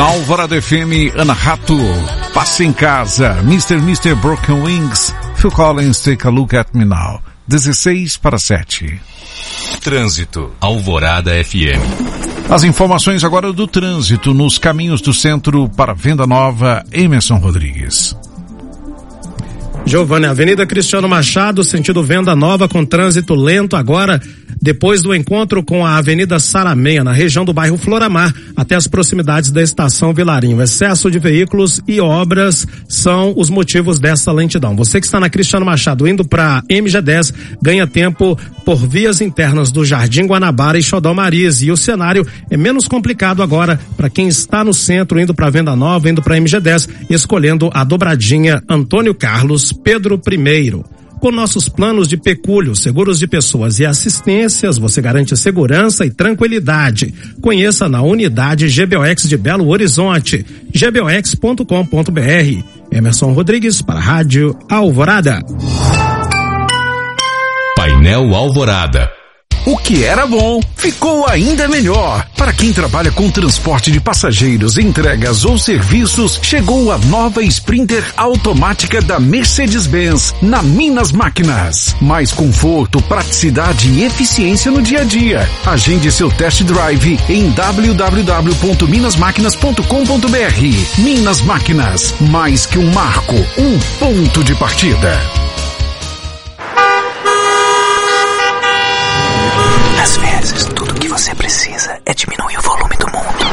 Na Alvorada FM, Ana Rato, Passe em Casa, Mr. Broken Wings, Phil Collins, Take a Look at Me Now, 6:16. Trânsito, Alvorada FM. As informações agora do trânsito nos caminhos do centro para Venda Nova, Emerson Rodrigues. Giovanni, Avenida Cristiano Machado, sentido Venda Nova, com trânsito lento agora, depois do encontro com a Avenida Sarameia, na região do bairro Floramar, até as proximidades da estação Vilarinho. Excesso de veículos e obras são os motivos dessa lentidão. Você que está na Cristiano Machado indo para MG10, ganha tempo por vias internas do Jardim Guanabara e Xodó Mariz. E o cenário é menos complicado agora para quem está no centro, indo para Venda Nova, indo para MG10, escolhendo a dobradinha Antônio Carlos Pedro I. Com nossos planos de pecúlio, seguros de pessoas e assistências, você garante segurança e tranquilidade. Conheça na unidade GBOX de Belo Horizonte, gbox.com.br. Emerson Rodrigues para a Rádio Alvorada. Painel Alvorada. O que era bom ficou ainda melhor. Para quem trabalha com transporte de passageiros, entregas ou serviços, chegou a nova Sprinter automática da Mercedes-Benz na Minas Máquinas. Mais conforto, praticidade e eficiência no dia a dia. Agende seu test drive em www.minasmaquinas.com.br. Minas Máquinas, mais que um marco, um ponto de partida. Às vezes, tudo o que você precisa é diminuir o volume do mundo.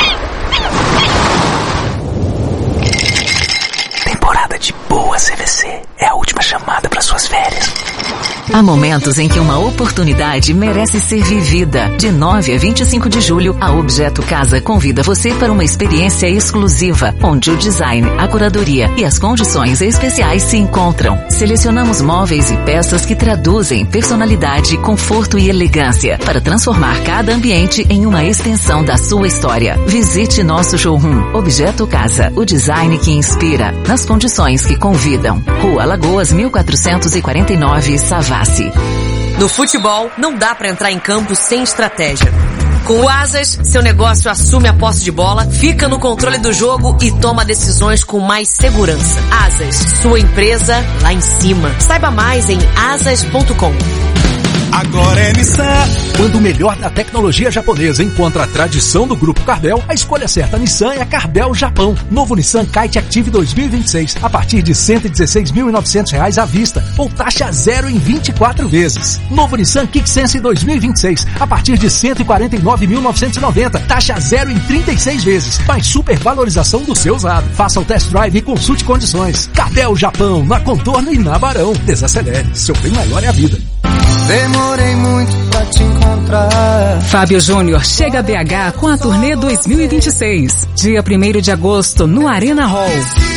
Temporada de boa CVC é a última chamada para suas férias. Há momentos em que uma oportunidade merece ser vivida. De 9 a 25 de julho, a Objeto Casa convida você para uma experiência exclusiva, onde o design, a curadoria e as condições especiais se encontram. Selecionamos móveis e peças que traduzem personalidade, conforto e elegância, para transformar cada ambiente em uma extensão da sua história. Visite nosso showroom. Objeto Casa, o design que inspira, nas condições que convidam. Rua Lagoas, 1449, Savassi. No futebol, não dá para entrar em campo sem estratégia. Com o Asas, seu negócio assume a posse de bola, fica no controle do jogo e toma decisões com mais segurança. Asas, sua empresa lá em cima. Saiba mais em asas.com. Agora é Nissan. Quando o melhor da tecnologia japonesa encontra a tradição do Grupo Carbel, a escolha certa Nissan é a Carbel Japão. Novo Nissan Kite Active 2026, a partir de R$ 116.900 à vista, ou taxa zero em 24 vezes. Novo Nissan Kick Sense 2026, a partir de R$ 149.990, taxa zero em 36 vezes, mais supervalorização do seu usado. Faça o test drive e consulte condições. Carbel Japão, na Contorno e na Barão. Desacelere, seu bem maior é a vida. Demorei muito pra te encontrar. Fábio Júnior chega a BH com a turnê 2026. Dia 1º de agosto no Arena Hall.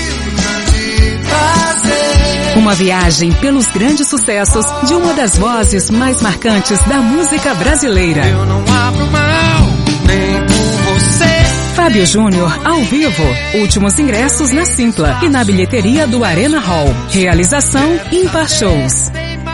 Uma viagem pelos grandes sucessos de uma das vozes mais marcantes da música brasileira. Eu não abro mão, nem por você. Fábio Júnior ao vivo. Últimos ingressos na Simpla e na bilheteria do Arena Hall. Realização Ímpar Shows.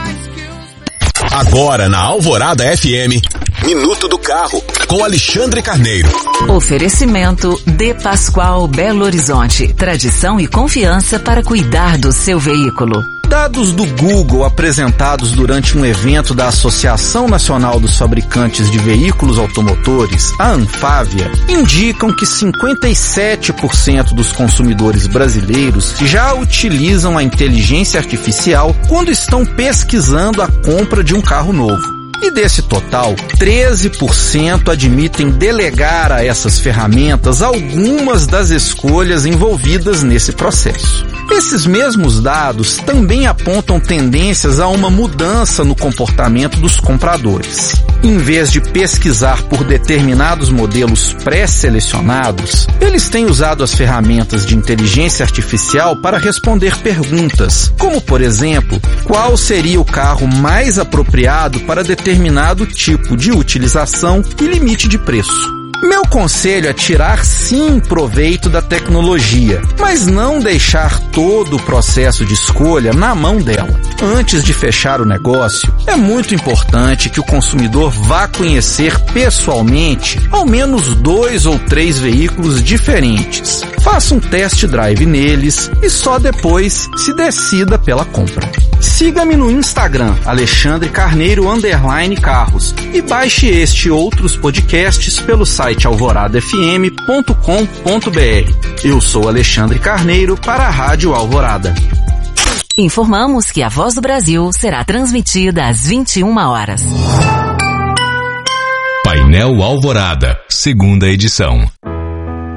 Agora na Alvorada FM, Minuto do Carro, com Alexandre Carneiro. Oferecimento De Pascoal Belo Horizonte. Tradição e confiança para cuidar do seu veículo. Dados do Google apresentados durante um evento da Associação Nacional dos Fabricantes de Veículos Automotores, a Anfávia, indicam que 57% dos consumidores brasileiros já utilizam a inteligência artificial quando estão pesquisando a compra de um carro novo. E desse total, 13% admitem delegar a essas ferramentas algumas das escolhas envolvidas nesse processo. Esses mesmos dados também apontam tendências a uma mudança no comportamento dos compradores. Em vez de pesquisar por determinados modelos pré-selecionados, eles têm usado as ferramentas de inteligência artificial para responder perguntas, como, por exemplo, qual seria o carro mais apropriado para determinado tipo de utilização e limite de preço. Meu conselho é tirar sim proveito da tecnologia, mas não deixar todo o processo de escolha na mão dela. Antes de fechar o negócio, é muito importante que o consumidor vá conhecer pessoalmente ao menos 2 ou 3 veículos diferentes. Faça um test drive neles e só depois se decida pela compra. Siga-me no Instagram, Alexandre Carneiro _Carros, e baixe este e outros podcasts pelo site alvoradafm.com.br. Eu sou Alexandre Carneiro para a Rádio Alvorada. Informamos que a Voz do Brasil será transmitida às 21 horas. Painel Alvorada, segunda edição.